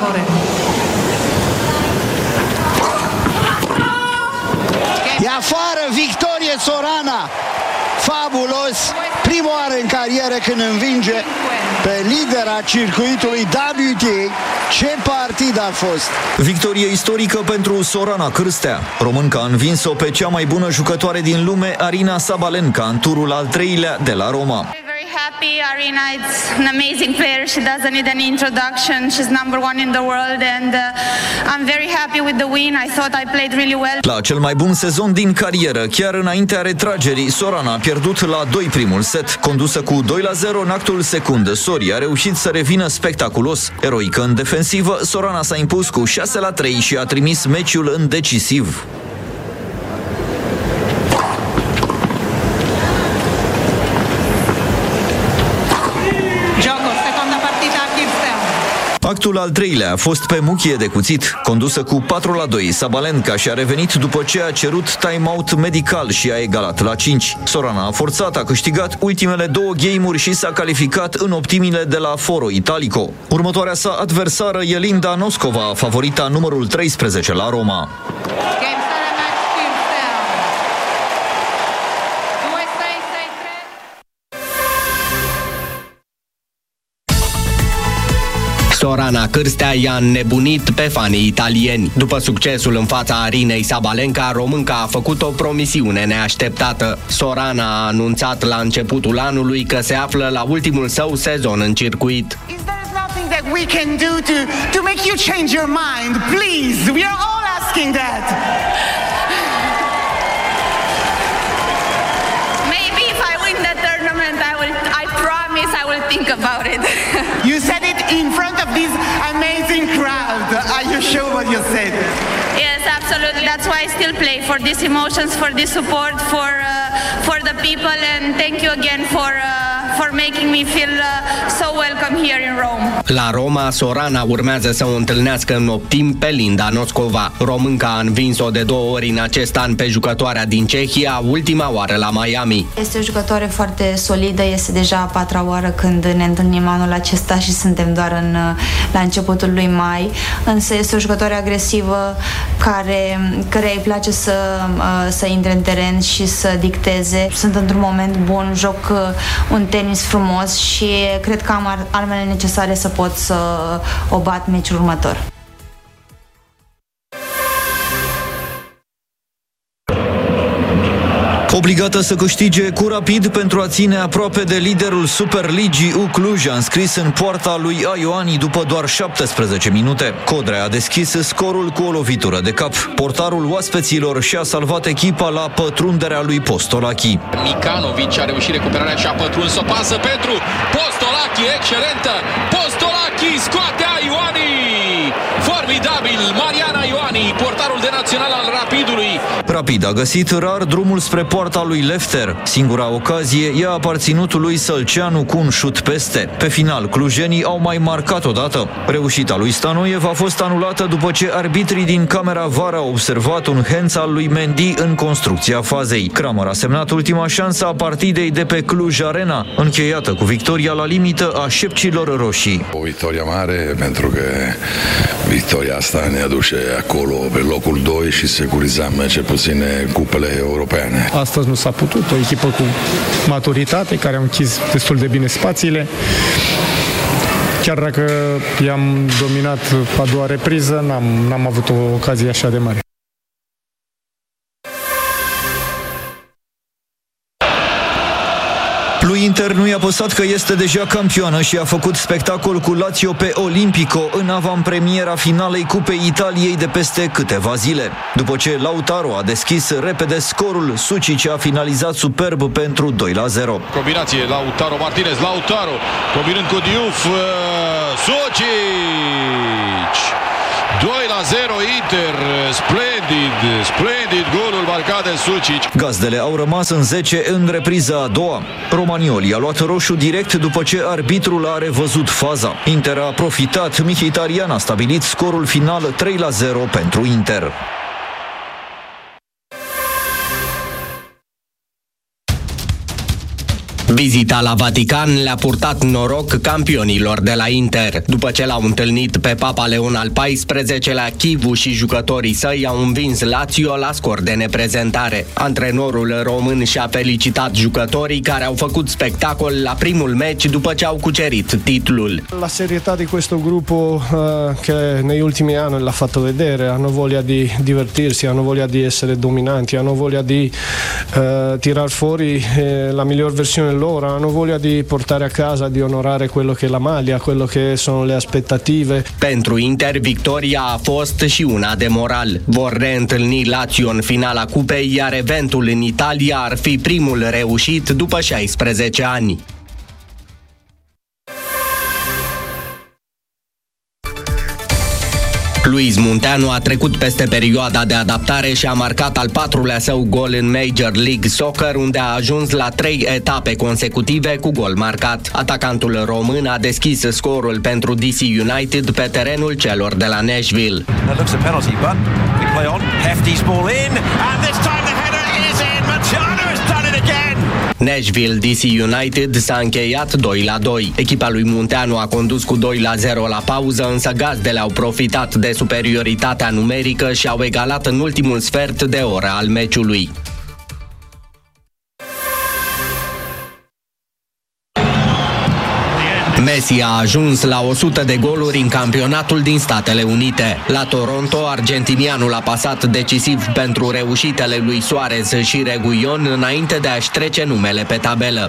favore. E afară, victorie Sorana! Fabulos! Prima oară în carieră când învinge pe lidera circuitului WTA. Ce partid a fost! Victorie istorică pentru Sorana Cârstea. Românca a învins-o pe cea mai bună jucătoare din lume, Aryna Sabalenka, în turul al 3-lea de la Roma. Happy. Aryna is an amazing player. She doesn't need any introduction. She's number one in the world and I'm very happy with the win. I thought I played really well. La cel mai bun sezon din carieră, chiar înaintea retragerii, Sorana a pierdut la 2 primul set. Condusă cu 2-0 în actul secund, Sori a reușit să revină spectaculos. Eroică în defensivă, Sorana s-a impus cu 6-3 și a trimis meciul în decisiv. Actul al 3-lea a fost pe muchie de cuțit. Condusă cu 4-2, Sabalenka și-a revenit după ce a cerut time-out medical și a egalat la 5. Sorana a forțat, a câștigat ultimele 2 game-uri și s-a calificat în optimile de la Foro Italico. Următoarea sa adversară e Linda Noskova, favorita numărul 13 la Roma. Sorana Cârstea i-a înnebunit pe fanii italieni. După succesul în fața Arynei Sabalenka, românca a făcut o promisiune neașteptată. Sorana a anunțat la începutul anului că se află la ultimul său sezon în circuit. That we can do to make you change your mind, please. We are all asking that. Maybe if I win the tournament, I promise I will think about it. You said it in front of this amazing crowd. Are you sure what you said? Yes, absolutely. That's why I still play, for these emotions, for this support, for the people, and thank you again for making me feel so welcome here in Rome. La Roma, Sorana urmează să o întâlnească în optim pe Linda Noskova. Românca a învins-o de 2 ori în acest an pe jucătoarea din Cehia, ultima oară la Miami. Este o jucătoare foarte solidă, este deja a 4-a oară când ne întâlnim anul acesta și suntem doar la începutul lui mai, însă este o jucătoare agresivă care îi place să intre în teren și să dicteze. Sunt într-un moment bun, joc un tenis frumos și cred că am armele necesare să pot să o bat meciul următor. Obligată să câștige cu Rapid pentru a ține aproape de liderul Superligii, Cluj a înscris în poarta lui Ioani după doar 17 minute. Codrea a deschis scorul cu o lovitură de cap. Portarul oaspeților și-a salvat echipa la pătrunderea lui Postolachi. Mikanovic a reușit recuperarea și a pătruns o pasă pentru Postolachi, excelentă! Postolachi scoate Ioani! Formidabil! Mariana Ioani, portarul de național al Rapidului. Rapid a găsit rar drumul spre poarta lui Lefter. Singura ocazie i-a aparținut lui Sălceanu cu un șut peste. Pe final, clujenii au mai marcat odată. Reușita lui Stanoiev a fost anulată după ce arbitrii din camera VAR au observat un hands al lui Mendy în construcția fazei. Kramer a semnat ultima șansă a partidei de pe Cluj Arena, încheiată cu victoria la limită a șepcilor roșii. O victoria mare, pentru că victoria asta ne aduce acolo pe locul 2 și securizăm cel puțin cupele europene. Astăzi nu s-a putut, o echipă cu maturitate, care a închis destul de bine spațiile. Chiar dacă i-am dominat a 2-a repriză, n-am avut o ocazie așa de mare. Lui Inter nu i-a păsat că este deja campioană și a făcut spectacol cu Lazio pe Olimpico în avantpremiera finalei Cupei Italiei de peste câteva zile. După ce Lautaro a deschis repede scorul, Sucic a finalizat superb pentru 2-0. Combinație Lautaro Martinez, Lautaro combinând cu Diouf, Sucic! 2-0 Inter, splendid golul marcat de Sucic. Gazdele au rămas în 10 în repriza a doua. Romagnoli a luat roșu direct după ce arbitrul a revăzut faza. Inter a profitat, Mkhitaryan a stabilit scorul final 3-0 pentru Inter. Vizita la Vatican le-a purtat noroc campionilor de la Inter. După ce l-au întâlnit pe Papa Leon al XIV-lea, Chivu și jucătorii săi au învins Lazio la scor de neprezentare. Antrenorul român și-a felicitat jucătorii care au făcut spectacol la primul meci după ce au cucerit titlul. La serietà di questo gruppo che negli ultimi anni l'ha fatto vedere, hanno voglia di divertirsi, hanno voglia di essere dominanti, hanno voglia di tirar fuori la miglior versione loro, hanno voglia di portare a casa, di onorare quello che è la maglia, quello che sono le aspettative. Pentru Inter, victoria a fost și una de moral. Vor reîntâlni Lazio în finala cupei, iar eventul în Italia ar fi primul reușit după 16 ani. Luis Munteanu a trecut peste perioada de adaptare și a marcat al 4-lea său gol în Major League Soccer, unde a ajuns la 3 etape consecutive cu gol marcat. Atacantul român a deschis scorul pentru DC United pe terenul celor de la Nashville. Nashville DC United s-a încheiat 2-2. Echipa lui Munteanu a condus cu 2-0 la pauză, însă gazdele au profitat de superioritatea numerică și au egalat în ultimul sfert de oră al meciului. Messi a ajuns la 100 de goluri în campionatul din Statele Unite. La Toronto, argentinianul a pasat decisiv pentru reușitele lui Suarez și Reguilon înainte de a-și trece numele pe tabelă.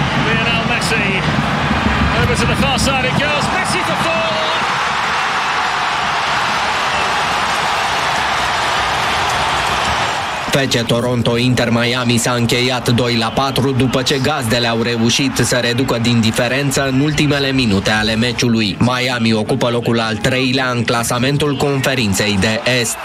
FC Toronto Inter Miami s-a încheiat 2-4 după ce gazdele au reușit să reducă din diferență în ultimele minute ale meciului. Miami ocupă locul al 3-lea în clasamentul Conferinței de Est.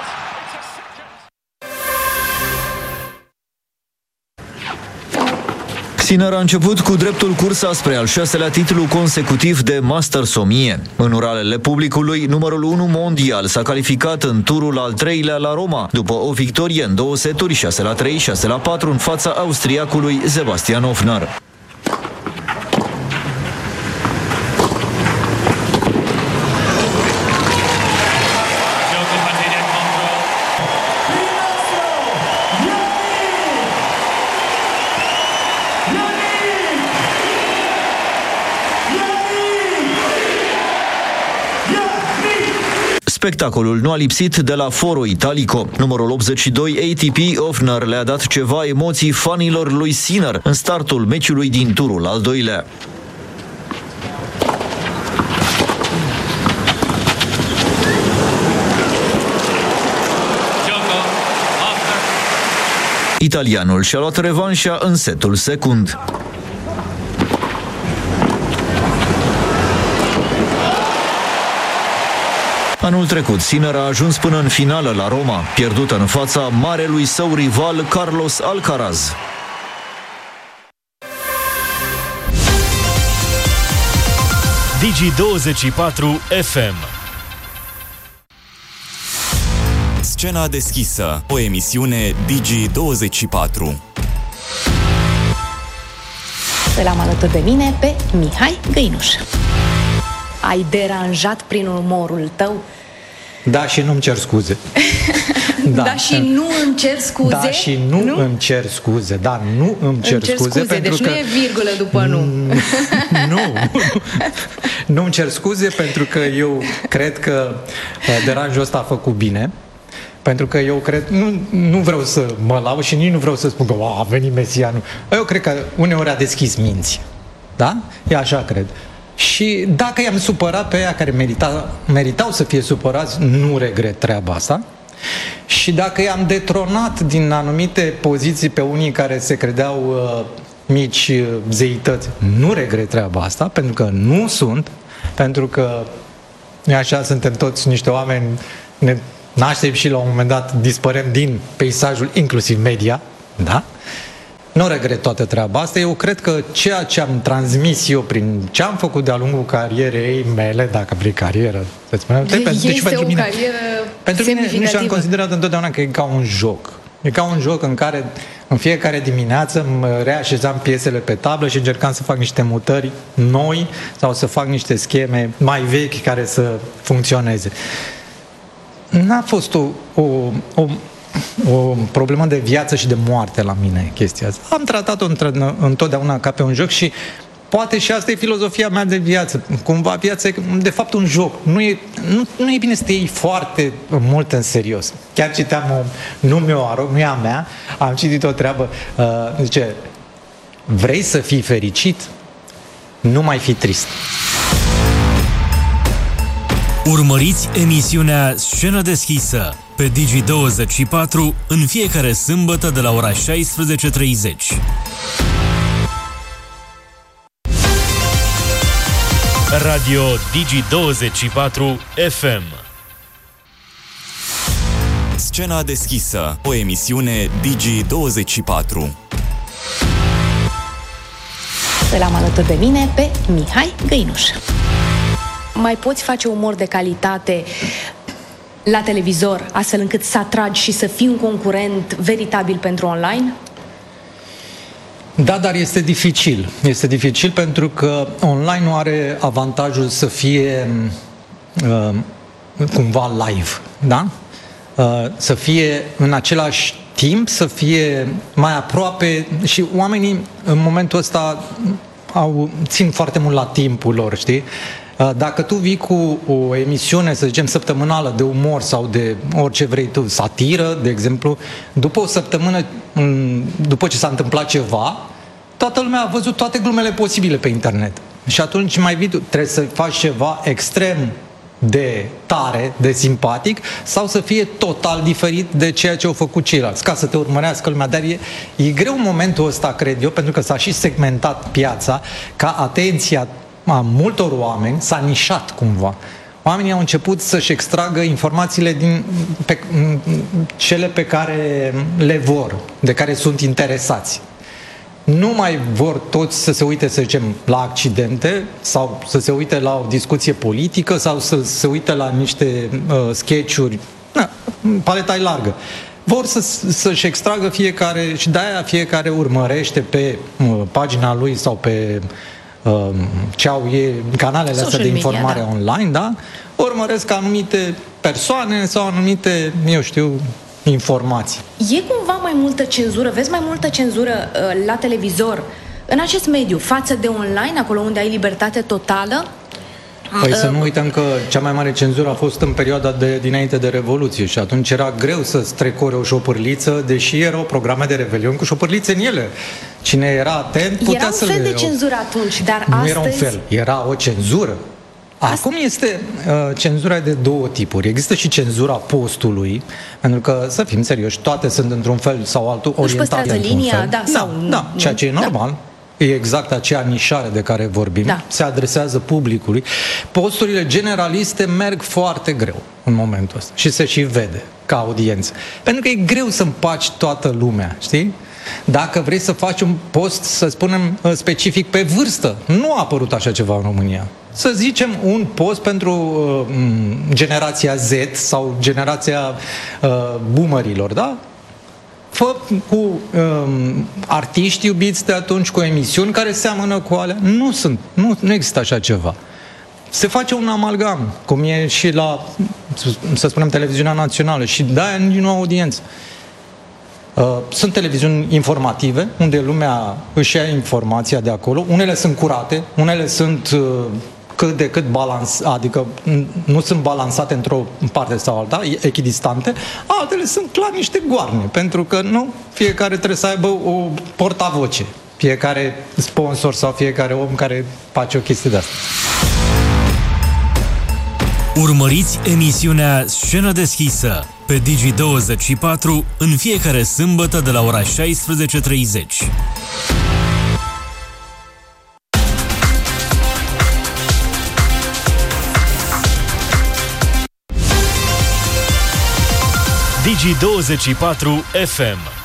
Sinner a început cu dreptul cursa spre al 6-lea titlu consecutiv de Masters 1000. În uralele publicului, numărul 1 mondial s-a calificat în turul al 3-lea la Roma, după o victorie în 2 seturi, 6-3, 6-4 în fața austriacului Sebastian Ofner. Spectacolul nu a lipsit de la Foro Italico. Numărul 82 ATP Ofner le-a dat ceva emoții fanilor lui Sinner în startul meciului din turul al 2-lea. Italianul și-a luat revanșa în setul secund. Anul trecut, Sinner a ajuns până în finală la Roma, pierdută în fața marelui său rival Carlos Alcaraz. Digi24 FM. Scena deschisă, o emisiune Digi24. Îl am alături de mine pe Mihai Găinuș. Ai deranjat prin umorul tău? Da, și nu-mi cer scuze. Da, și nu îmi cer scuze? Da, și nu îmi cer scuze. Da, nu îmi cer scuze. Pentru deci că... nu e virgulă după nu. Nu îmi cer scuze pentru că eu cred că deranjul ăsta a făcut bine. Pentru că eu cred, nu vreau să mă laud și nici nu vreau să spun că a venit Mesianu. Eu cred că uneori a deschis minți. Da? E așa cred. Și dacă i-am supărat pe aia care meritau să fie supărați, nu regret treaba asta. Și dacă i-am detronat din anumite poziții pe unii care se credeau mici zeități, nu regret treaba asta, pentru că nu sunt, pentru că așa suntem toți niște oameni, ne naștem și la un moment dat dispărem din peisajul inclusiv media, da? Nu regret toată treaba asta. Eu cred că ceea ce am transmis eu prin ce am făcut de-a lungul carierei mele, dacă vrei carieră, să spunem, este o carieră pentru mine nu și-am considerat întotdeauna că e ca un joc. E ca un joc în care în fiecare dimineață îmi reașezam piesele pe tablă și încercam să fac niște mutări noi sau să fac niște scheme mai vechi care să funcționeze. N-a fost o problemă de viață și de moarte la mine chestia asta. Am tratat-o întotdeauna ca pe un joc și poate și asta e filozofia mea de viață. Cumva viața e de fapt un joc. Nu e bine să te iei foarte mult în serios. Chiar citeam nu mi-o arăt, nu e a mea, am citit o treabă, zice, vrei să fii fericit? Nu mai fi trist. Urmăriți emisiunea Scenă deschisă pe Digi24 în fiecare sâmbătă de la ora 16:30. Radio Digi24 FM. Scena deschisă, o emisiune Digi24. Îl am alături de mine pe Mihai Găinuș. Mai poți face umor de calitate la televizor, astfel încât să atragi și să fii un concurent veritabil pentru online? Da, dar este dificil. Este dificil pentru că online nu are avantajul să fie cumva live, da? Să fie în același timp, să fie mai aproape și oamenii în momentul ăsta țin foarte mult la timpul lor, știi? Dacă tu vii cu o emisiune, să zicem, săptămânală de umor sau de orice vrei tu, satiră, de exemplu, după o săptămână, după ce s-a întâmplat ceva, toată lumea a văzut toate glumele posibile pe internet. Și atunci mai vii tu, trebuie să faci ceva extrem de tare, de simpatic, sau să fie total diferit de ceea ce au făcut ceilalți, ca să te urmărească lumea. Dar e greu în momentul ăsta, cred eu, pentru că s-a și segmentat piața, ca atenția a multor oameni s-a nișat cumva. Oamenii au început să-și extragă informațiile din cele pe care le vor, de care sunt interesați. Nu mai vor toți să se uite, să zicem, la accidente sau să se uite la o discuție politică sau să se uite la niște sketch-uri. Paleta e largă. Vor să-și extragă fiecare și de-aia fiecare urmărește pe pagina lui sau pe ce au ei, canalele astea de informare online, da? Urmăresc anumite persoane sau anumite, eu știu, informații. E cumva mai multă cenzură, vezi mai multă cenzură la televizor în acest mediu față de online, acolo unde ai libertate totală? Păi să nu uităm că cea mai mare cenzură a fost în perioada dinainte de Revoluție și atunci era greu să strecore o șopârliță, deși erau programe de revelion cu șopârlițe în ele. Cine era atent putea să le... Era un fel de cenzură atunci, dar nu astăzi... era un fel, era o cenzură. Acum este cenzura de două tipuri. Există și cenzura postului, pentru că, să fim serioși, toate sunt într-un fel sau altul orientate într-un fel. Da, ceea ce e normal. E exact acea nișare de care vorbim. Da. Se adresează publicului. Posturile generaliste merg foarte greu în momentul ăsta și se și vede ca audiență. Pentru că e greu să împaci toată lumea, știi? Dacă vrei să faci un post, să spunem, specific pe vârstă, nu a apărut așa ceva în România. Să zicem un post pentru generația Z sau generația boomerilor, da? Fă cu artiști iubiți de atunci, cu emisiuni care seamănă cu alea. Nu există așa ceva. Se face un amalgam, cum e și la, să spunem, televiziunea națională și de-aia nu au audiență. Sunt televiziuni informative, unde lumea își ia informația de acolo. Unele sunt curate, unele sunt cât de cât adică nu sunt balansate într-o parte sau alta, echidistante, altele sunt clar niște goarne, pentru că nu, fiecare trebuie să aibă o portavoce, fiecare sponsor sau fiecare om care face o chestie de asta. Urmăriți emisiunea Scenă deschisă pe Digi24 în fiecare sâmbătă de la ora 16:30. Digi24 FM.